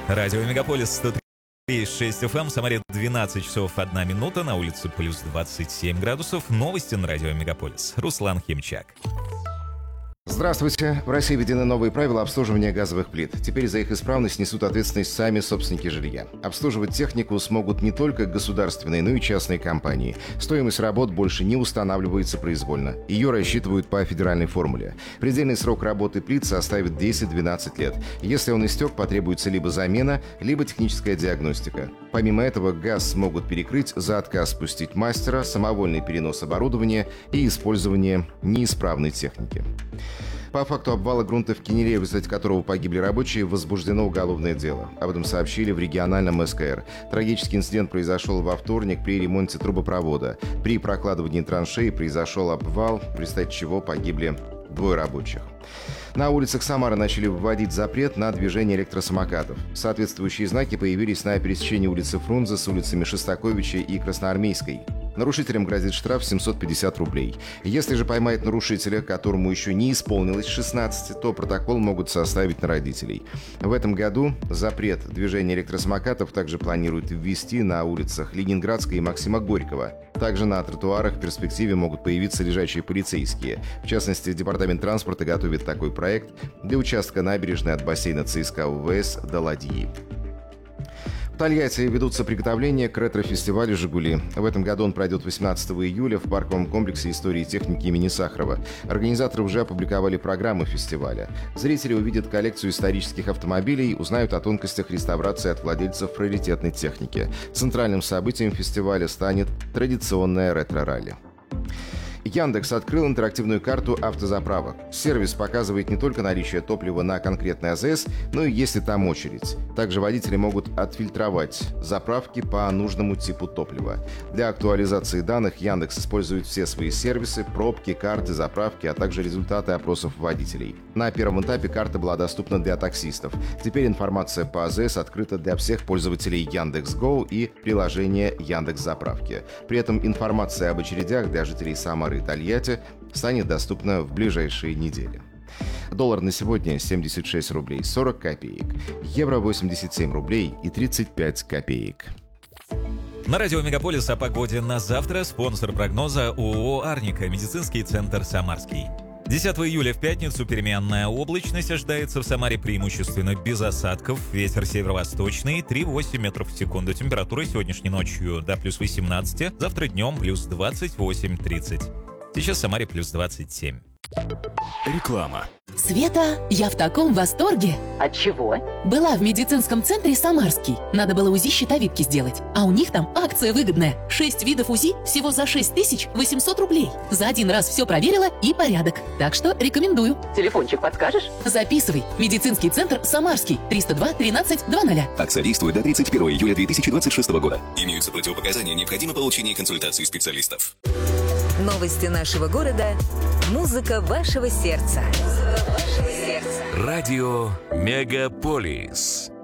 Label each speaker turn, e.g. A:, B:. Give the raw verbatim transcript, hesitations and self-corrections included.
A: Радио Мегаполис сто три и шесть эф эм, в Самаре двенадцать часов одна минута, на улице плюс двадцать семь градусов. Новости на Радио Мегаполис. Руслан Химчак.
B: Здравствуйте. В России введены новые правила обслуживания газовых плит. Теперь за их исправность несут ответственность сами собственники жилья. Обслуживать технику смогут не только государственные, но и частные компании. Стоимость работ больше не устанавливается произвольно. Ее рассчитывают по федеральной формуле. Предельный срок работы плит составит десять-двенадцать лет. Если он истек, потребуется либо замена, либо техническая диагностика. Помимо этого, газ смогут перекрыть за отказ спустить мастера, самовольный перенос оборудования и использование неисправной техники. По факту обвала грунта в Кенере, в результате которого погибли рабочие, возбуждено уголовное дело. Об этом сообщили в региональном эс ка эр. Трагический инцидент произошел во вторник при ремонте трубопровода. При прокладывании траншеи произошел обвал, в результате чего погибли двое рабочих. На улицах Самары начали вводить запрет на движение электросамокатов. Соответствующие знаки появились на пересечении улицы Фрунзе с улицами Шостаковича и Красноармейской. Нарушителям грозит штраф семьсот пятьдесят рублей. Если же поймают нарушителя, которому еще не исполнилось шестнадцать, то протокол могут составить на родителей. В этом году запрет движения электросамокатов также планируют ввести на улицах Ленинградской и Максима Горького. Также на тротуарах в перспективе могут появиться лежачие полицейские. В частности, Департамент транспорта готовит такой проект для участка набережной от бассейна цэ эс ка у вэ эс до Ладьи. В Тольятти ведутся приготовления к ретро-фестивалю «Жигули». В этом году он пройдет восемнадцатого июля в парковом комплексе истории и техники имени Сахарова. Организаторы уже опубликовали программу фестиваля. Зрители увидят коллекцию исторических автомобилей, узнают о тонкостях реставрации от владельцев раритетной техники. Центральным событием фестиваля станет традиционное ретро-ралли. Яндекс открыл интерактивную карту автозаправок. Сервис показывает не только наличие топлива на конкретный а зэ эс, но и есть ли там очередь. Также водители могут отфильтровать заправки по нужному типу топлива. Для актуализации данных Яндекс использует все свои сервисы, пробки, карты, заправки, а также результаты опросов водителей. На первом этапе карта была доступна для таксистов. Теперь информация по а зэ эс открыта для всех пользователей Яндекс.Го и приложения Яндекс.Заправки. При этом информация об очередях для жителей Самары и Тольятти станет доступна в ближайшие недели. Доллар на сегодня семьдесят шесть рублей сорок копеек, евро восемьдесят семь рублей и тридцать пять копеек.
A: На радио Мегаполис о погоде на завтра. Спонсор прогноза ООО «Арника», медицинский центр «Самарский». десятого июля в пятницу переменная облачность ожидается в Самаре преимущественно без осадков. Ветер северо-восточный, три целых восемь десятых метров в секунду. Температура сегодняшней ночью до плюс восемнадцати, завтра днем плюс двадцать восемь тридцать. Сейчас в Самаре плюс двадцать семь.
C: Реклама.
D: Света, я в таком восторге.
E: От чего?
D: Была в медицинском центре «Самарский». Надо было УЗИ щитовидки сделать. А у них там акция выгодная. Шесть видов УЗИ всего за шесть тысяч восемьсот рублей. За один раз все проверила и порядок. Так что рекомендую.
E: Телефончик подскажешь?
D: Записывай. Медицинский центр «Самарский». триста два тринадцать двадцать.
C: Акция действует до тридцать первого июля две тысячи двадцать шестого года. Имеются противопоказания, необходимо получение консультации специалистов.
F: Новости нашего города. Музыка вашего сердца.
G: Радио Мегаполис.